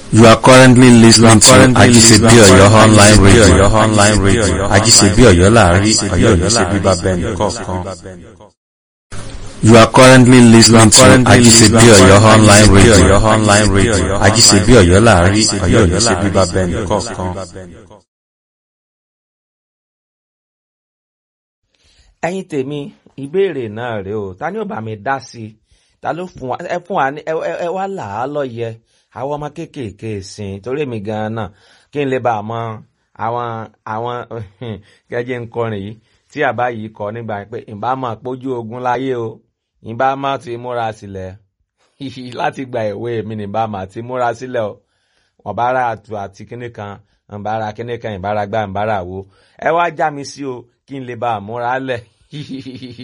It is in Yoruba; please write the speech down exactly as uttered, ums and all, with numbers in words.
You are currently listening to Ajisebi Oyo online radio. Online radio. Ajisebi Oyo láàrin Ọ̀yọ́ ní ṣe bíbá bẹ́ẹ̀ni kọ̀ọ̀kan. You are currently listening to Ajisebi Oyo online radio. Online radio. Ajisebi Oyo láàrin Ọ̀yọ́ ní ṣe bíbá bẹ́ẹ̀ni kọ̀ọ̀kan. Ẹ̀yin tèmi, ìbéèrè náà rèé o, ta ni ó bá mi dá sí i? Ta ló fún wa ẹ fún wa ní ẹ wá là á lọ́yẹ àwọn ọmọ kéékèèké sìn torí èmi gan-an náà kí n lè bá mọ àwọn àwọn gẹ́gẹ́ ń kọrin yìí tí àbá yìí kọ nígbà pé ìbá máa pójú ogun láyé o ìbá máa ti múra sílẹ̀ láti gba ìwé mi ní ìbá máa ti múra sílẹ̀ o wọ́n bá ra àtù àti kíní kan ìbára kíní kan ìbára gbá ìbára wo ẹ wá já mi sí o kí n lè bá múra lẹ̀.